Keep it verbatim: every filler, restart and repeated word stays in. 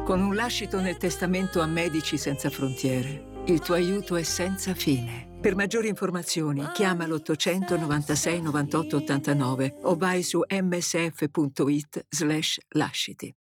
Con un lascito nel testamento a Medici Senza Frontiere, il tuo aiuto è senza fine. Per maggiori informazioni chiama l'ottocento novantasei novantotto ottantanove o vai su emme esse effe punto it slash lasciti.